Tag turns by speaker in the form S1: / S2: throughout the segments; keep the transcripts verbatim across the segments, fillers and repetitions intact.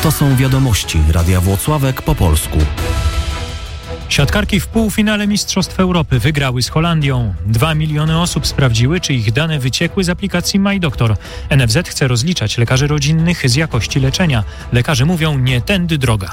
S1: To są wiadomości Radia Włocławek po polsku.
S2: Siatkarki w półfinale Mistrzostw Europy wygrały z Holandią. Dwa miliony osób sprawdziły, czy ich dane wyciekły z aplikacji MyDoktor. N F Z chce rozliczać lekarzy rodzinnych z jakości leczenia. Lekarze mówią, nie tędy droga.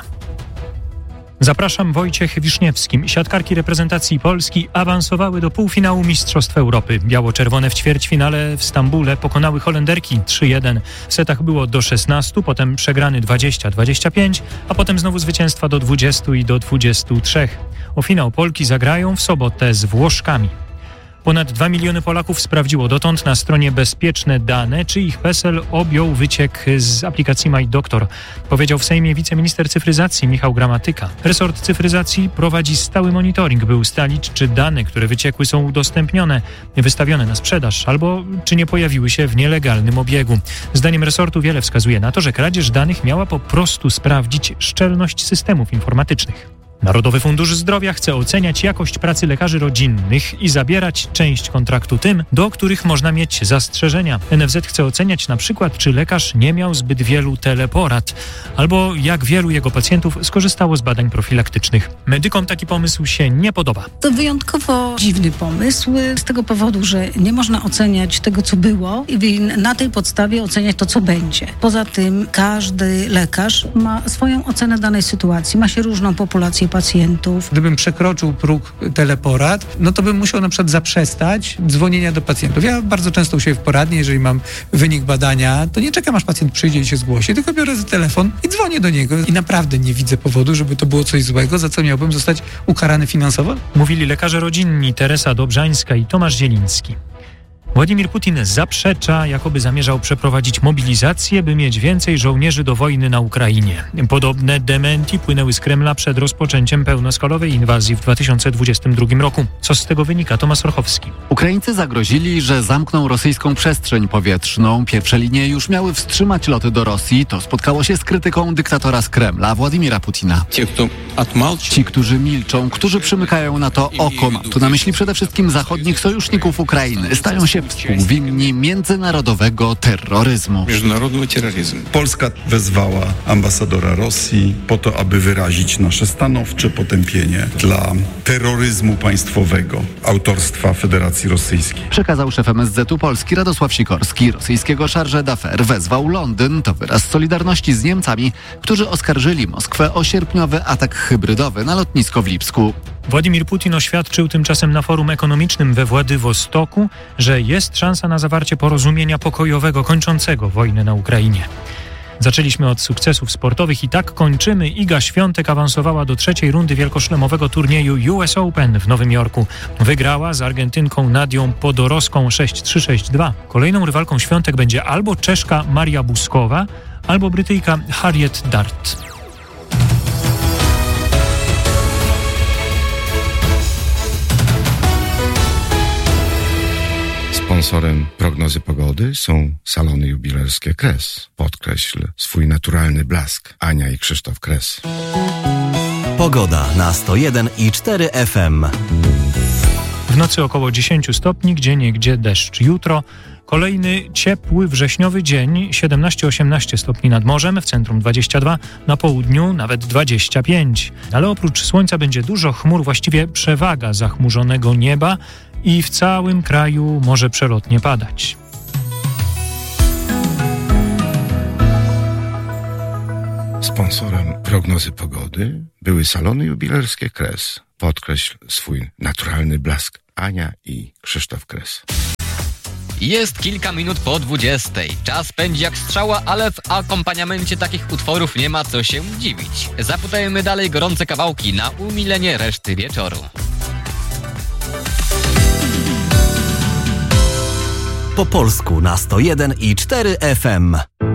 S2: Zapraszam, Wojciech Wiszniewski. Siatkarki reprezentacji Polski awansowały do półfinału Mistrzostw Europy. Biało-czerwone w ćwierćfinale w Stambule pokonały Holenderki trzy jeden. W setach było do szesnastu, potem przegrany dwadzieścia dwadzieścia pięć, a potem znowu zwycięstwa do dwudziestu i do dwudziestu trzech. O finał Polki zagrają w sobotę z Włoszkami. Ponad dwa miliony Polaków sprawdziło dotąd na stronie Bezpieczne Dane, czy ich PESEL objął wyciek z aplikacji MyDoktor. Powiedział w Sejmie wiceminister cyfryzacji Michał Gramatyka. Resort cyfryzacji prowadzi stały monitoring, by ustalić, czy dane, które wyciekły, są udostępnione, wystawione na sprzedaż, albo czy nie pojawiły się w nielegalnym obiegu. Zdaniem resortu wiele wskazuje na to, że kradzież danych miała po prostu sprawdzić szczelność systemów informatycznych. Narodowy Fundusz Zdrowia chce oceniać jakość pracy lekarzy rodzinnych i zabierać część kontraktu tym, do których można mieć zastrzeżenia. N F Z chce oceniać na przykład, czy lekarz nie miał zbyt wielu teleporad, albo jak wielu jego pacjentów skorzystało z badań profilaktycznych. Medykom taki pomysł się nie podoba.
S3: To wyjątkowo dziwny pomysł z tego powodu, że nie można oceniać tego, co było i na tej podstawie oceniać to, co będzie. Poza tym każdy lekarz ma swoją ocenę danej sytuacji, ma się różną populację pacjentów.
S4: Gdybym przekroczył próg teleporad, no to bym musiał na przykład zaprzestać dzwonienia do pacjentów. Ja bardzo często u siebie w poradni, jeżeli mam wynik badania, to nie czekam, aż pacjent przyjdzie i się zgłosi, tylko biorę za telefon i dzwonię do niego. I naprawdę nie widzę powodu, żeby to było coś złego, za co miałbym zostać ukarany finansowo.
S2: Mówili lekarze rodzinni Teresa Dobrzańska i Tomasz Zieliński. Władimir Putin zaprzecza, jakoby zamierzał przeprowadzić mobilizację, by mieć więcej żołnierzy do wojny na Ukrainie. Podobne dementi płynęły z Kremla przed rozpoczęciem pełnoskalowej inwazji w dwa tysiące dwudziestym drugim roku. Co z tego wynika? Tomasz Orchowski.
S5: Ukraińcy zagrozili, że zamkną rosyjską przestrzeń powietrzną. Pierwsze linie już miały wstrzymać loty do Rosji. To spotkało się z krytyką dyktatora z Kremla, Władimira Putina. Ci, którzy milczą, którzy przymykają na to oko, mam tu na myśli przede wszystkim zachodnich sojuszników Ukrainy, stają się współwinni międzynarodowego terroryzmu.
S6: Polska wezwała ambasadora Rosji po to, aby wyrazić nasze stanowcze potępienie dla terroryzmu państwowego autorstwa Federacji Rosyjskiej.
S5: Przekazał szef M S Z u Polski Radosław Sikorski. Rosyjskiego chargé d'affaires wezwał Londyn. To wyraz solidarności z Niemcami, którzy oskarżyli Moskwę o sierpniowy atak hybrydowy na lotnisko w Lipsku.
S2: Władimir Putin oświadczył tymczasem na forum ekonomicznym we Władywostoku, że jest szansa na zawarcie porozumienia pokojowego kończącego wojnę na Ukrainie. Zaczęliśmy od sukcesów sportowych i tak kończymy. Iga Świątek awansowała do trzeciej rundy wielkoszlemowego turnieju U S Open w Nowym Jorku. Wygrała z Argentynką Nadią Podoroską sześć trzy sześć dwa. Kolejną rywalką Świątek będzie albo Czeszka Maria Buskowa, albo Brytyjka Harriet Dart.
S7: Sponsorem prognozy pogody są salony jubilerskie Kres. Podkreśl swój naturalny blask. Ania i Krzysztof Kres.
S1: Pogoda na sto jeden i cztery F M.
S2: W nocy około dziesięć stopni, gdzieniegdzie deszcz. Jutro kolejny ciepły wrześniowy dzień, siedemnaście osiemnaście stopni nad morzem, w centrum dwadzieścia dwa, na południu nawet dwadzieścia pięć. Ale oprócz słońca będzie dużo chmur, właściwie przewaga zachmurzonego nieba i w całym kraju może przelotnie padać.
S7: Sponsorem prognozy pogody były salony jubilerskie Kres. Podkreśl swój naturalny blask. Ania i Krzysztof Kres.
S8: Jest kilka minut po dwudziestej. Czas pędzi jak strzała, ale w akompaniamencie takich utworów nie ma co się dziwić. Zapytajmy dalej gorące kawałki na umilenie reszty wieczoru.
S1: Po polsku na sto jeden i cztery F M.